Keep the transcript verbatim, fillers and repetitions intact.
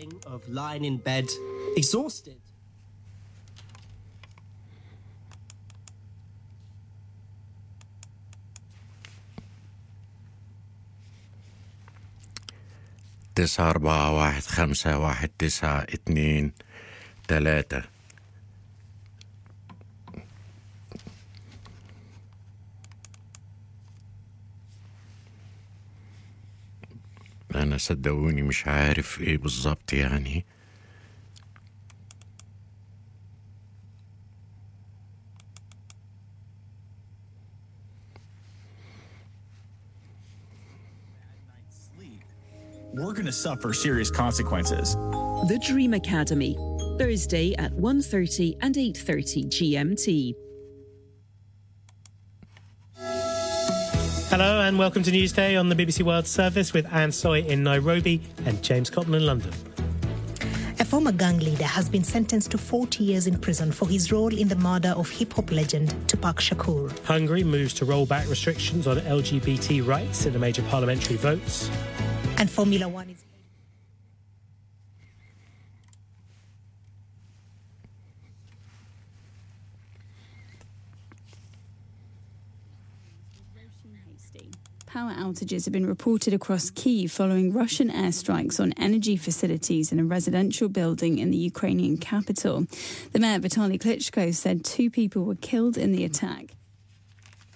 of lying in bed, exhausted. تسعة أربعة واحد خمسة واحد تسعة اتنين تلاتة. أنا صدقوني مش عارف إيه بالظبط يعني. We're going to suffer serious consequences. The Dream Academy, Thursday at one thirty and eight thirty G M T. Hello and welcome to Newsday on the B B C World Service with Anne Soy in Nairobi and James Cotton in London. A former gang leader has been sentenced to forty years in prison for his role in the murder of hip-hop legend Tupac Shakur. Hungary moves to roll back restrictions on L G B T rights in the major parliamentary votes. And Formula One is... Power outages have been reported across Kyiv following Russian airstrikes on energy facilities in a residential building in the Ukrainian capital. The mayor, Vitaly Klitschko, said two people were killed in the attack.